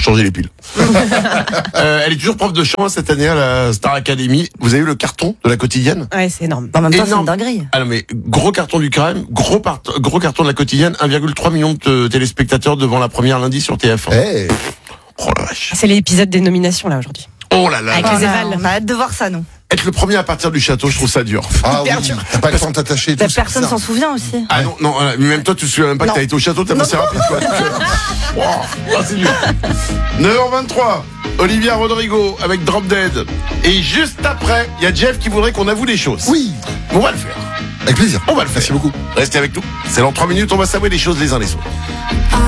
changer les piles. Elle est toujours prof de chant cette année à la Star Academy. Vous avez eu le carton de la quotidienne? Ouais, c'est énorme. En même temps, c'est une Énorme. dinguerie. Ah non, mais gros carton du crème, gros carton de la quotidienne, 1,3 million de téléspectateurs devant la première lundi sur TF1. Eh, Oh la vache. C'est l'épisode des nominations là aujourd'hui. Oh là là. Avec là. les évals. On a hâte de voir ça, nous. Être le premier à partir du château, je trouve ça dur. ah oui, Hyper dur. t'as pas le temps de t'attacher et tout, c'est Personne bizarre. s'en souvient aussi. Ah non, même toi, tu te souviens même pas que t'as été au château, t'as passé rapide, quoi. Wow, c'est dur. 9h23, Olivia Rodrigo avec Drop Dead. Et juste après, il y a Jeff qui voudrait qu'on avoue des choses. Oui, On va le faire. avec plaisir. On va le faire. Merci beaucoup. Restez avec nous. C'est dans 3 minutes, on va s'avouer des choses les uns les autres.